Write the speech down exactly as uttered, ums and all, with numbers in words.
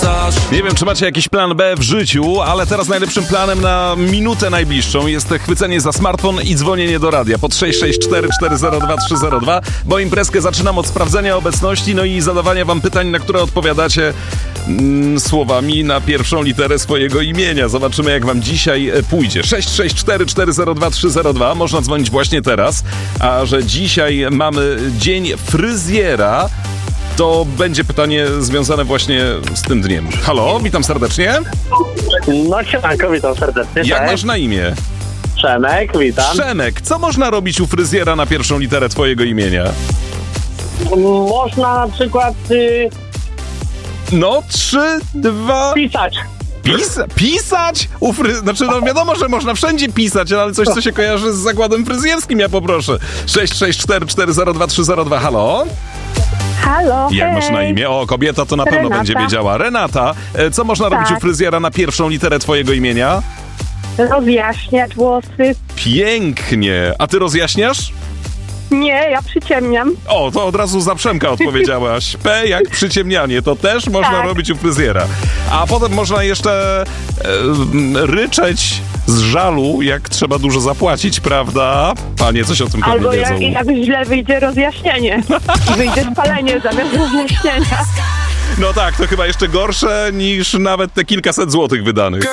wracasz. Nie wiem, czy macie jakiś plan B w życiu, ale teraz najlepszym planem na minutę najbliższą jest chwycenie za smartfon i dzwonienie do radia pod sześć sześć cztery cztery zero dwa trzy zero dwa, bo imprezkę zaczynam od sprawdzenia obecności, no i zadawania wam pytań, na które odpowiadacie mm, słowami na pierwszą literę swojego imienia. Zobaczymy, jak wam dzisiaj pójdzie. sześć sześć cztery cztery zero dwa trzy zero dwa, można dzwonić właśnie teraz, a że dzisiaj mamy dzień fryzjera, to będzie pytanie związane właśnie z tym dniem. Halo, witam serdecznie. No siemanko, witam serdecznie. Jak Cześć. masz na imię? Przemek, witam. Przemek, co można robić u fryzjera na pierwszą literę twojego imienia? Można na przykład y, No, trzy, dwa... pisać. Pis pisać? U fry... Znaczy, no wiadomo, że można wszędzie pisać, ale coś, co się kojarzy z zakładem fryzjerskim, ja poproszę. sześć sześć cztery cztery zero dwa trzy zero dwa, halo? Halo, Jak hej. masz na imię? O, kobieta to na pewno Renata. będzie wiedziała. Renata, e, co można robić Tak. u fryzjera na pierwszą literę twojego imienia? Rozjaśniać włosy. Pięknie. A ty rozjaśniasz? Nie, ja przyciemniam. O, to od razu za Przemka odpowiedziałaś. P jak przyciemnianie, to też można Tak. robić u fryzjera. A potem można jeszcze e, ryczeć z żalu, jak trzeba dużo zapłacić, prawda? Panie coś o tym pewnie Albo wiedzą. jak, jak źle wyjdzie rozjaśnienie. I wyjdzie spalenie zamiast rozjaśnienia. No tak, to chyba jeszcze gorsze niż nawet te kilkaset złotych wydanych.